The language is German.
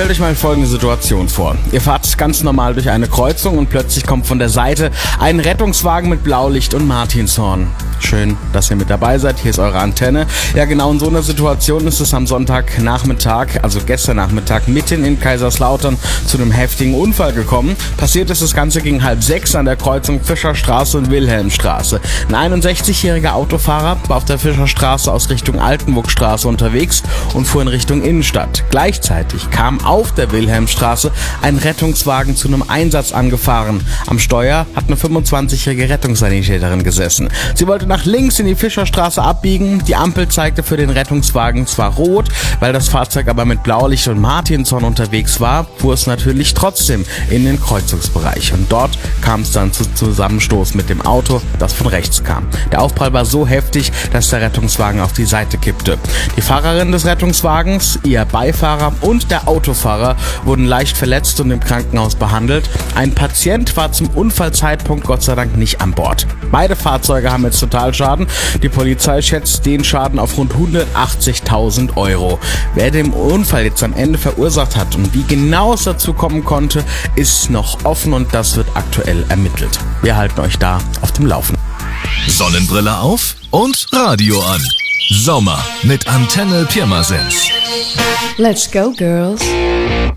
Stellt euch mal folgende Situation vor. Ihr fahrt ganz normal durch eine Kreuzung und plötzlich kommt von der Seite ein Rettungswagen mit Blaulicht und Martinshorn. Schön, dass ihr mit dabei seid. Hier ist eure Antenne. Ja, genau in so einer Situation ist es am Sonntagnachmittag, also gestern Nachmittag, mitten in Kaiserslautern zu einem heftigen Unfall gekommen. Passiert ist das Ganze gegen 5:30 an der Kreuzung Fischerstraße und Wilhelmstraße. Ein 61-jähriger Autofahrer war auf der Fischerstraße aus Richtung Altenburgstraße unterwegs und fuhr in Richtung Innenstadt. Gleichzeitig kam auf der Wilhelmstraße ein Rettungswagen zu einem Einsatz angefahren. Am Steuer hat eine 25-jährige Rettungssanitäterin gesessen. Sie wollte nach links in die Fischerstraße abbiegen. Die Ampel zeigte für den Rettungswagen zwar rot, weil das Fahrzeug aber mit Blaulicht und Martinshorn unterwegs war, fuhr es natürlich trotzdem in den Kreuzungsbereich. Und dort kam es dann zu Zusammenstoß mit dem Auto, das von rechts kam. Der Aufprall war so heftig, dass der Rettungswagen auf die Seite kippte. Die Fahrerin des Rettungswagens, ihr Beifahrer und der Autofahrer wurden leicht verletzt und im Krankenhaus behandelt. Ein Patient war zum Unfallzeitpunkt Gott sei Dank nicht an Bord. Beide Fahrzeuge haben jetzt Totalschaden. Die Polizei schätzt den Schaden auf rund 180.000 Euro. Wer den Unfall jetzt am Ende verursacht hat und wie genau es dazu kommen konnte, ist noch offen und das wird aktuell ermittelt. Wir halten euch da auf dem Laufenden. Sonnenbrille auf und Radio an. Sommer mit Antenne Pirmasens. Let's go, girls.